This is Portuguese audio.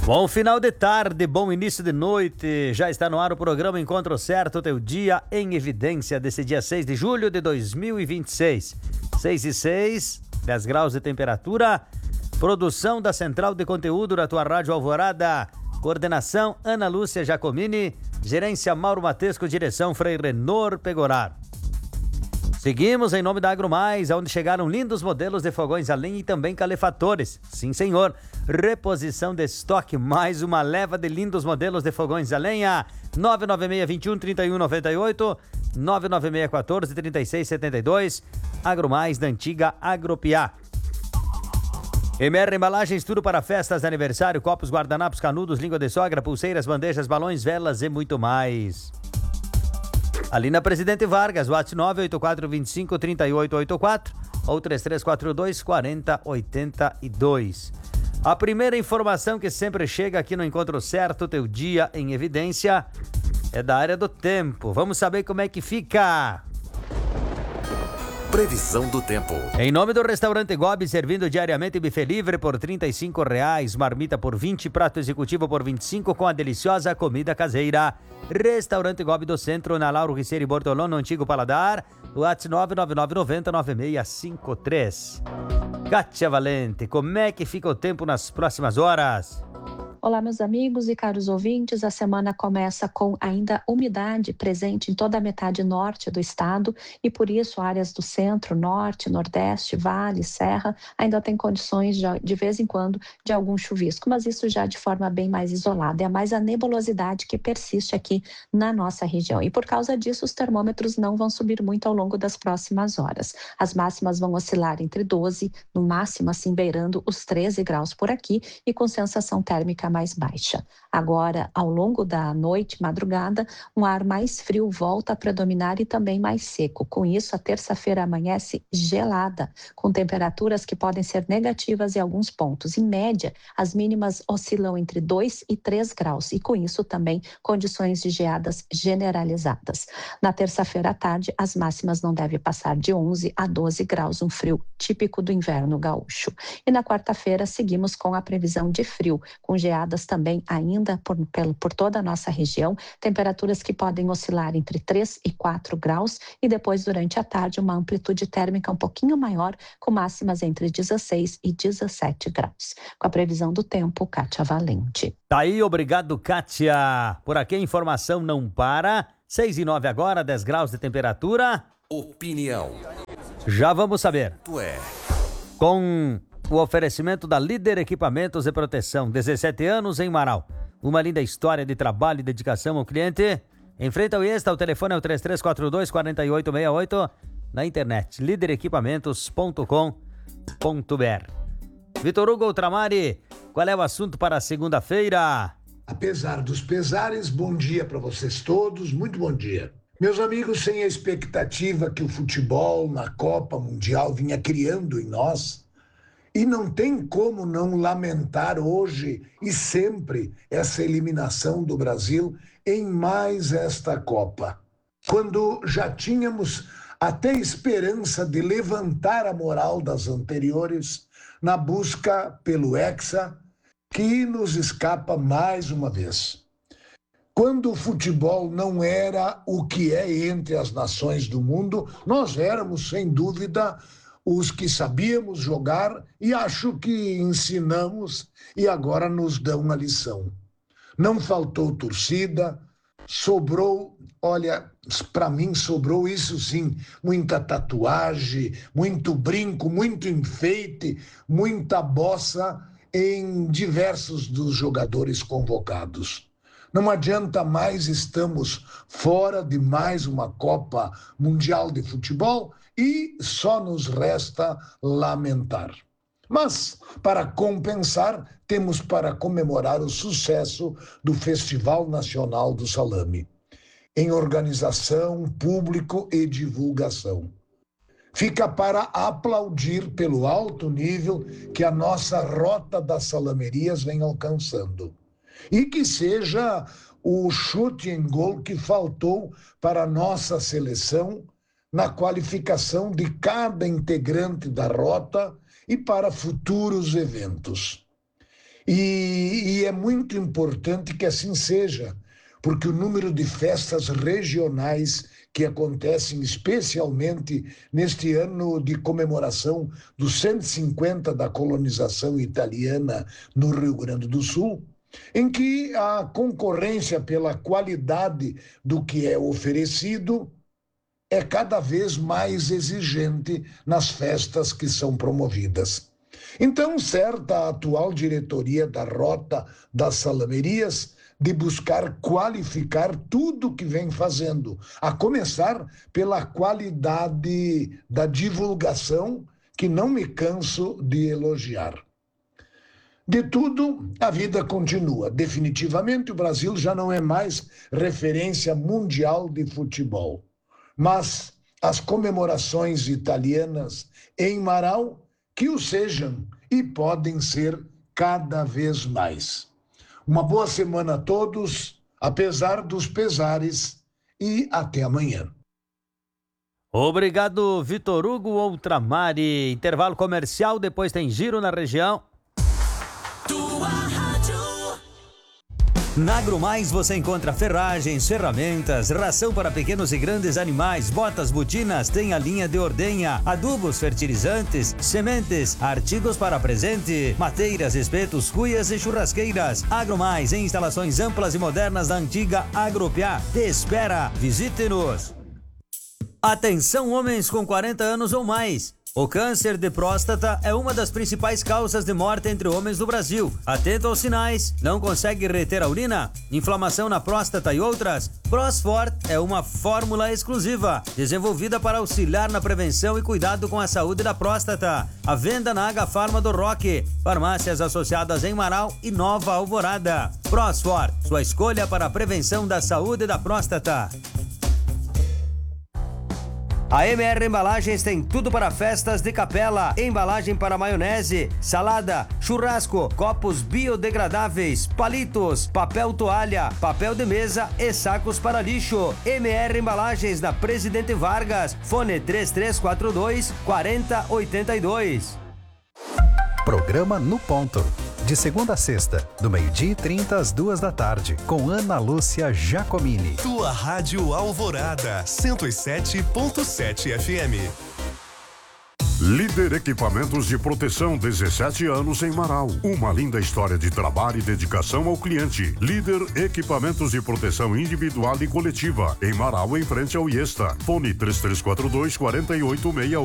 Bom final de tarde, bom início de noite. Já está no ar o programa Encontro Certo, teu dia em evidência desse dia 6 de julho de 2026. 6:06, 10 graus de temperatura. Produção da Central de Conteúdo da tua Rádio Alvorada. Coordenação Ana Lúcia Giacomini. Gerência Mauro Matesco, direção Frei Renor Pegorar. Seguimos em nome da AgroMais, onde chegaram lindos modelos de fogões a lenha e também calefatores. Sim, senhor. Reposição de estoque, mais uma leva de lindos modelos de fogões a lenha. 996-21-3198, 996-14-3672. AgroMais da antiga Agropiá. MR Embalagens, tudo para festas, aniversário, copos, guardanapos, canudos, língua de sogra, pulseiras, bandejas, balões, velas e muito mais. Ali na Presidente Vargas, WhatsApp 984253884 ou 3342-4082. A primeira informação que sempre chega aqui no Encontro Certo, teu dia em evidência, é da área do tempo. Vamos saber como é que fica. Previsão do tempo. Em nome do Restaurante Gobi, servindo diariamente buffet livre por R$ 35, marmita por 20, prato executivo por 25, com a deliciosa comida caseira. Restaurante Gobi do Centro, na Lauro Riceiro e Bortolão, no Antigo Paladar. WhatsApp 99990-9653. Kátia Valente, como é que fica o tempo nas próximas horas? Olá, meus amigos e caros ouvintes. A semana começa com ainda umidade presente em toda a metade norte do estado e, por isso, áreas do centro, norte, nordeste, vale, serra, ainda tem condições de vez em quando de algum chuvisco, mas isso já de forma bem mais isolada. É mais a nebulosidade que persiste aqui na nossa região. E por causa disso, os termômetros não vão subir muito ao longo das próximas horas. As máximas vão oscilar entre 12, no máximo assim beirando os 13 graus por aqui e com sensação térmica mais baixa. Agora, ao longo da noite, madrugada, um ar mais frio volta a predominar e também mais seco. Com isso, a terça-feira amanhece gelada, com temperaturas que podem ser negativas em alguns pontos. Em média, as mínimas oscilam entre 2 e 3 graus e, com isso, também condições de geadas generalizadas. Na terça-feira à tarde, as máximas não devem passar de 11 a 12 graus, um frio típico do inverno gaúcho. E na quarta-feira, seguimos com a previsão de frio, com geadas também ainda por toda a nossa região, temperaturas que podem oscilar entre 3 e 4 graus e depois, durante a tarde, uma amplitude térmica um pouquinho maior, com máximas entre 16 e 17 graus. Com a previsão do tempo, Kátia Valente. Tá aí, obrigado, Kátia. Por aqui a informação não para. 6:09 agora, 10 graus de temperatura. Opinião. Já vamos saber. Com o oferecimento da Líder Equipamentos de Proteção, 17 anos em Marau. Uma linda história de trabalho e dedicação ao cliente. Em frente ao IESTA, o telefone é o 3342-4868. Na internet, liderequipamentos.com.br. Vitor Hugo Ultramari, qual é o assunto para a segunda-feira? Apesar dos pesares, bom dia para vocês todos, muito bom dia. Meus amigos, sem a expectativa que o futebol na Copa Mundial vinha criando em nós, e não tem como não lamentar hoje e sempre essa eliminação do Brasil em mais esta Copa. Quando já tínhamos até esperança de levantar a moral das anteriores na busca pelo Hexa, que nos escapa mais uma vez. Quando o futebol não era o que é entre as nações do mundo, nós éramos, sem dúvida, os que sabíamos jogar e acho que ensinamos e agora nos dão uma lição. Não faltou torcida, sobrou, olha, para mim sobrou isso sim, muita tatuagem, muito brinco, muito enfeite, muita bossa em diversos dos jogadores convocados. Não adianta mais, estamos fora de mais uma Copa Mundial de Futebol e só nos resta lamentar. Mas, para compensar, temos para comemorar o sucesso do Festival Nacional do Salame, em organização, público e divulgação. Fica para aplaudir pelo alto nível que a nossa rota das salamerias vem alcançando. E que seja o chute em gol que faltou para a nossa seleção na qualificação de cada integrante da rota e para futuros eventos. E é muito importante que assim seja, porque o número de festas regionais que acontecem especialmente neste ano de comemoração dos 150 da colonização italiana no Rio Grande do Sul, em que a concorrência pela qualidade do que é oferecido é cada vez mais exigente nas festas que são promovidas. Então, certa a atual diretoria da Rota das Salamerias de buscar qualificar tudo que vem fazendo, a começar pela qualidade da divulgação, que não me canso de elogiar. De tudo, a vida continua. Definitivamente, o Brasil já não é mais referência mundial de futebol. Mas as comemorações italianas em Marau, que o sejam e podem ser cada vez mais. Uma boa semana a todos, apesar dos pesares, e até amanhã. Obrigado, Vitor Hugo Outramari. Intervalo comercial, depois tem giro na região. Na AgroMais você encontra ferragens, ferramentas, ração para pequenos e grandes animais, botas, botinas, tem a linha de ordenha, adubos, fertilizantes, sementes, artigos para presente, mateiras, espetos, cuias e churrasqueiras. AgroMais em instalações amplas e modernas da antiga Agropiá. Te espera, visite-nos. Atenção, homens com 40 anos ou mais. O câncer de próstata é uma das principais causas de morte entre homens do Brasil. Atento aos sinais: não consegue reter a urina, inflamação na próstata e outras? Prosfort é uma fórmula exclusiva, desenvolvida para auxiliar na prevenção e cuidado com a saúde da próstata. À venda na Agafarma do Roque, farmácias associadas em Marau e Nova Alvorada. Prosfort, sua escolha para a prevenção da saúde da próstata. A MR Embalagens tem tudo para festas de capela, embalagem para maionese, salada, churrasco, copos biodegradáveis, palitos, papel toalha, papel de mesa e sacos para lixo. MR Embalagens na Presidente Vargas, fone 3342-4082. Programa No Ponto. De segunda a sexta, do 12h30 às 14h, com Ana Lúcia Giacomini. Tua Rádio Alvorada, 107.7 FM. Líder Equipamentos de Proteção, 17 anos em Marau. Uma linda história de trabalho e dedicação ao cliente. Líder Equipamentos de Proteção Individual e Coletiva, em Marau, em frente ao IESTA. Fone 3342-4868.